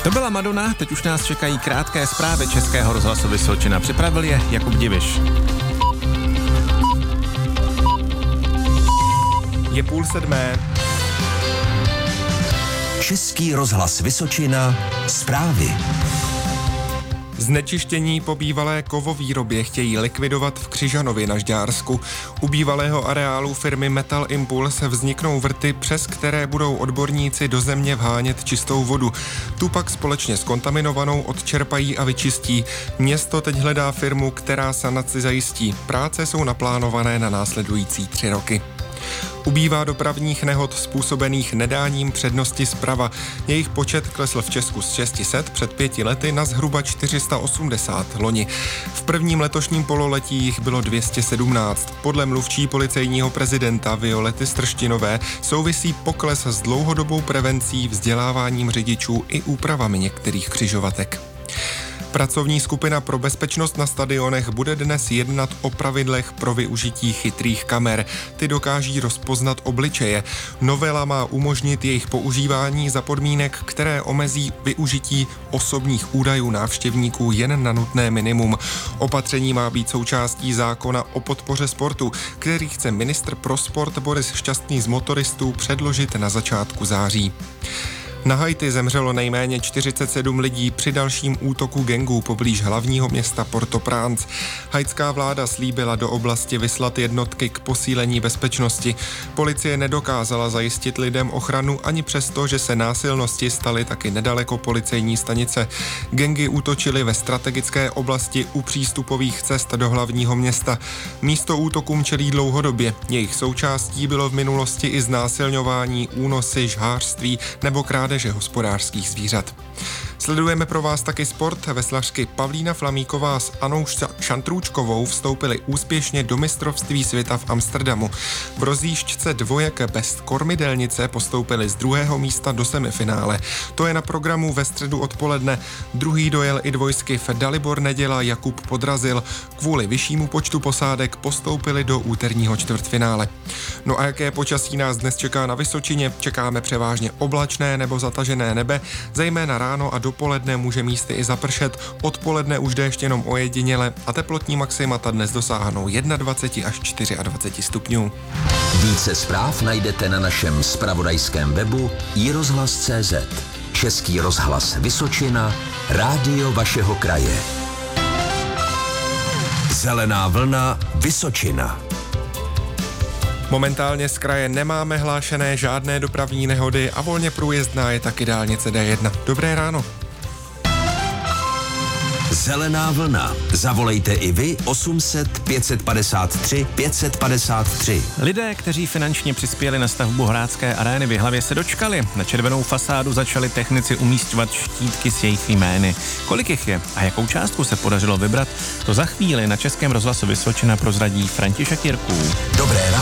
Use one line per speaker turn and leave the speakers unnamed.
To byla Madonna, teď už nás čekají krátké zprávy Českého rozhlasu Vysočina. Připravil je Jakub Diviš.
Je 6:30.
Český rozhlas Vysočina, zprávy.
Znečištění po bývalé kovovýrobě chtějí likvidovat v Křižanově na Žďársku. U bývalého areálu firmy Metal Impulse vzniknou vrty, přes které budou odborníci do země vhánět čistou vodu. Tu pak společně s kontaminovanou odčerpají a vyčistí. Město teď hledá firmu, která sanaci zajistí. Práce jsou naplánované na následující 3 roky. Ubývá dopravních nehod způsobených nedáním přednosti zprava. Jejich počet klesl v Česku z 600 před 5 lety na zhruba 480 loni. V prvním letošním pololetí jich bylo 217. Podle mluvčí policejního prezidenta Violety Strštinové souvisí pokles s dlouhodobou prevencí, vzděláváním řidičů i úpravami některých křižovatek. Pracovní skupina pro bezpečnost na stadionech bude dnes jednat o pravidlech pro využití chytrých kamer. Ty dokáží rozpoznat obličeje. Novela má umožnit jejich používání za podmínek, které omezí využití osobních údajů návštěvníků jen na nutné minimum. Opatření má být součástí zákona o podpoře sportu, který chce ministr pro sport Boris Šťastný z motoristů předložit na začátku září. Na Haiti zemřelo nejméně 47 lidí při dalším útoku gangů poblíž hlavního města Port-au-Prince. Haitská vláda slíbila do oblasti vyslat jednotky k posílení bezpečnosti. Policie nedokázala zajistit lidem ochranu ani přesto, že se násilnosti staly taky nedaleko policejní stanice. Gangy útočily ve strategické oblasti u přístupových cest do hlavního města. Místo útokům čelí dlouhodobě. Jejich součástí bylo v minulosti i znásilňování, únosy, žhářství nebo krádeže hospodářských zvířat. Sledujeme pro vás taky sport. Veslařky Pavlína Flamíková s Anou Šantrůčkovou vstoupily úspěšně do mistrovství světa v Amsterdamu. V rozjížďce dvojek bez kormidelnice postoupily z 2. místa do semifinále. To je na programu ve středu odpoledne. Druhý dojel i dvojskyv Dalibor Neděla Jakub podrazil. Kvůli vyššímu počtu posádek postoupili do úterního čtvrtfinále. No a jaké počasí nás dnes čeká na Vysočině? Čekáme převážně oblačné nebo zatažené nebe, zejména ráno a dopoledne může místy i zapršet, odpoledne už déšť jenom ojediněle a teplotní maximata dnes dosáhnou 21 až 24 stupňů.
Více zpráv najdete na našem zpravodajském webu iRozhlas.cz. Český rozhlas Vysočina, rádio vašeho kraje. Zelená vlna Vysočina.
Momentálně z kraje nemáme hlášené žádné dopravní nehody a volně průjezdná je taky dálnice D1. Dobré ráno.
Zelená vlna. Zavolejte i vy 800 553 553.
Lidé, kteří finančně přispěli na stavbu Hrádské arény v Jihlavě, se dočkali. Na červenou fasádu začali technici umísťovat štítky s jejich jmény. Kolik jich je a jakou částku se podařilo vybrat, to za chvíli na Českém rozhlasu Vysočina prozradí František Jirků.
Dobré ráno.